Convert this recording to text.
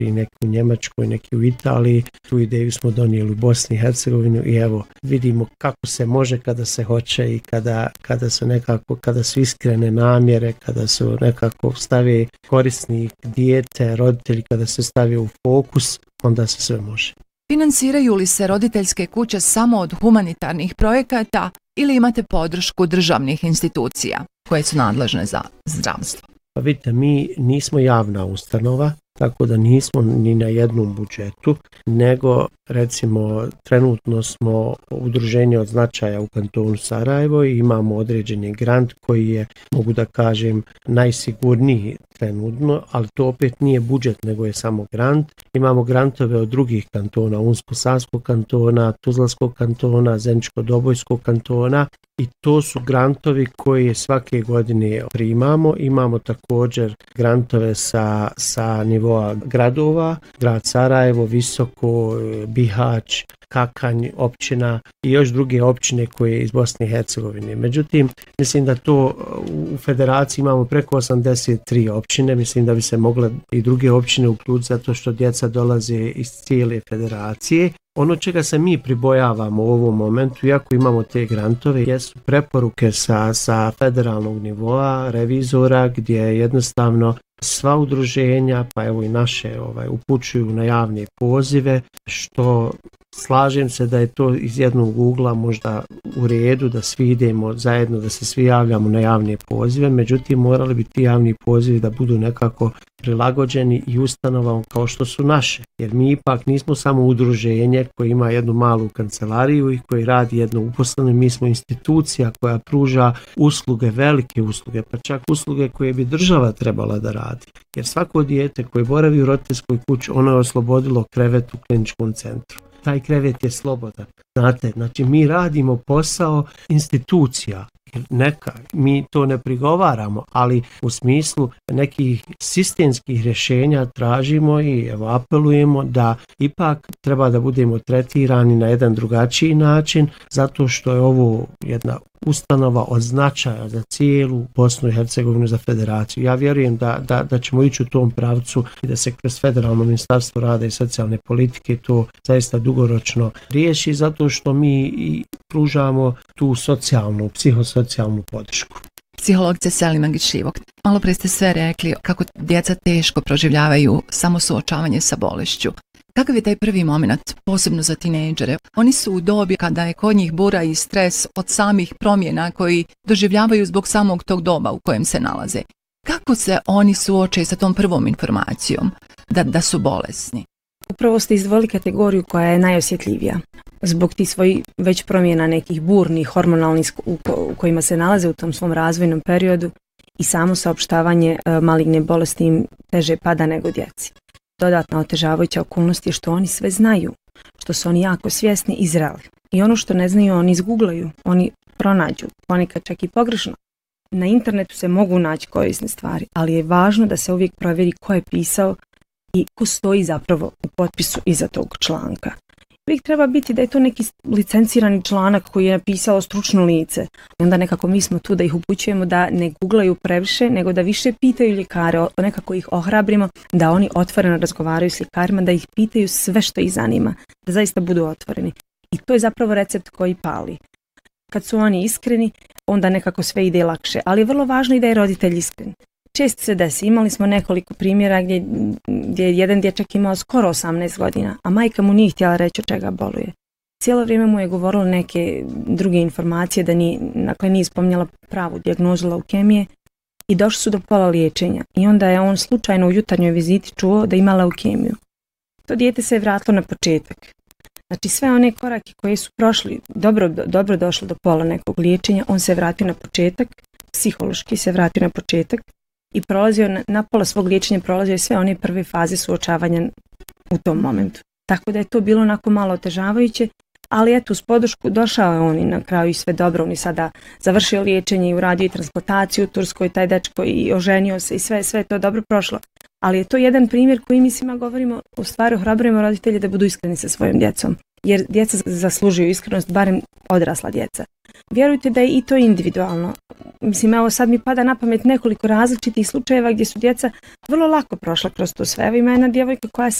Austriji, neki u Njemačkoj, neki u Italiji. Tu ideju smo donijeli u Bosni i Hercegovini i evo vidimo kako se može kada se hoće i kada su iskrene namjere, kada su nekako stave korisnik, dijete, roditelji, kada se stavi u fokus, onda se sve može. Finansiraju li se roditeljske kuće samo od humanitarnih projekata ili imate podršku državnih institucija koje su nadležne za zdravstvo? Pa vidite, mi nismo javna ustanova, tako da nismo ni na jednom budžetu, nego recimo trenutno smo udruženje od značaja u kantonu Sarajevo i imamo određeni grant koji je, mogu da kažem, najsigurniji trenutno, ali to opet nije budžet nego je samo grant. Imamo grantove od drugih kantona, Unsko-Sanskog kantona, Tuzlanskog kantona, Zeničko-Dobojskog kantona i to su grantovi koje svake godine primamo. Imamo također grantove sa nivoa gradova, grad Sarajevo, Visoko, Bihać, Kakanj, općina i još druge općine koje iz Bosne i Hercegovine. Međutim, mislim da to u federaciji imamo preko 83 općine, mislim da bi se mogle i druge općine uključiti zato što djeca dolaze iz cijele federacije. Ono čega se mi pribojavamo u ovom momentu, iako imamo te grantove, jesu preporuke sa federalnog nivoa, revizora, gdje jednostavno sva udruženja, pa evo i naše, upućuju na javne pozive, što slažem se da je to iz jednog ugla možda u redu da svi idemo zajedno, da se svi javljamo na javne pozive, međutim morali bi ti javni pozivi da budu nekako prilagođeni i ustanovama kao što su naše, jer mi ipak nismo samo udruženje koje ima jednu malu kancelariju i koji radi jedno uposleno, mi smo institucija koja pruža usluge, velike usluge, pa čak usluge koje bi država trebala da radi, jer svako dijete koje boravi u roditeljskoj kući, ono je oslobodilo krevet u kliničkom centru. Taj krevet je slobodan. Znate, znači mi radimo posao institucija. Neka, mi to ne prigovaramo, ali u smislu nekih sistemskih rješenja tražimo i evo apelujemo da ipak treba da budemo tretirani na jedan drugačiji način, zato što je ovo jedna ustanova od značaja za cijelu Bosnu i Hercegovinu, za federaciju. Ja vjerujem da ćemo ići u tom pravcu i da se kroz federalno ministarstvo rada i socijalne politike to zaista dugoročno riješi, zato što mi i pružamo tu socijalnu, psihosocijalnu podršku. Psihologica Selima Gičljivok, malo prije ste sve rekli kako djeca teško proživljavaju samo suočavanje sa bolešću. Kakav je taj prvi moment, posebno za tinejdžere? Oni su u dobi kada je kod njih bura i stres od samih promjena koji doživljavaju zbog samog tog doba u kojem se nalaze. Kako se oni suoče sa tom prvom informacijom da su bolesni? Upravo ste izdvojili kategoriju koja je najosjetljivija. Zbog tih svojih već promjena nekih burnih, hormonalnih u kojima se nalaze u tom svom razvojnom periodu i samo saopštavanje maligne bolesti im teže pada nego djeci. Dodatna otežavajuća okolnost je što oni sve znaju, što su oni jako svjesni i zreli. I ono što ne znaju oni izguglaju, oni pronađu, ponekad čak i pogrešno. Na internetu se mogu naći korisne stvari, ali je važno da se uvijek provjeri ko je pisao i ko stoji zapravo u potpisu iza tog članka. Uvijek treba biti da je to neki licencirani članak koji je napisalo stručno lice. I onda nekako mi smo tu da ih upućujemo da ne googlaju previše, nego da više pitaju ljekare, nekako ih ohrabrimo da oni otvoreno razgovaraju s ljekarima, da ih pitaju sve što ih zanima, da zaista budu otvoreni. I to je zapravo recept koji pali. Kad su oni iskreni, onda nekako sve ide lakše, ali je vrlo važno i da je roditelj iskren. Često se desi, imali smo nekoliko primjera gdje je jedan dječak imao skoro 18 godina, a majka mu nije htjela reći od čega boluje. Cijelo vrijeme mu je govorilo neke druge informacije, da nije spominjala pravu dijagnozu leukemije i došli su do pola liječenja. I onda je on slučajno u jutarnjoj viziti čuo da ima leukemiju. To dijete se je vratilo na početak. Znači sve one korake koje su prošli, dobro došlo do pola nekog liječenja, on se vratio na početak, psihološki se vratio na početak i prolazio na pola svog liječenja, prolazio sve one prve faze suočavanja u tom momentu. Tako da je to bilo onako malo otežavajuće, ali eto uz podršku došao je on i na kraju i sve dobro, on je sada završio liječenje i uradio i transplantaciju u Turskoj, taj dečko i oženio se i sve je to dobro prošlo. Ali je to jedan primjer koji mi svima govorimo, u stvari ohrabrujemo roditelje da budu iskreni sa svojom djecom. jer djeca zaslužuju iskrenost, barem odrasla djeca. Vjerujte da je i to individualno. Mislim, evo sad mi pada na pamet nekoliko različitih slučajeva gdje su djeca vrlo lako prošla kroz to sve. Evo ima jedna djevojka koja je